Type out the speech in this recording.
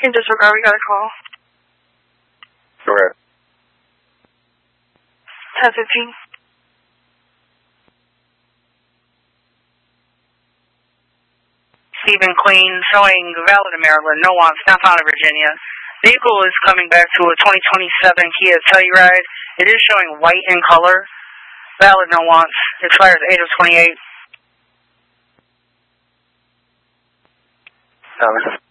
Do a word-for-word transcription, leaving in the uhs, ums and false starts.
can disregard, we got a call. Go ahead. ten fifteen. Stephen Queen, showing valid in Maryland, no wants, not found in Virginia. Vehicle is coming back to a twenty twenty-seven Kia Telluride. It is showing white in color. Valid, no wants. Expires eight of twenty-eight. Uh, this is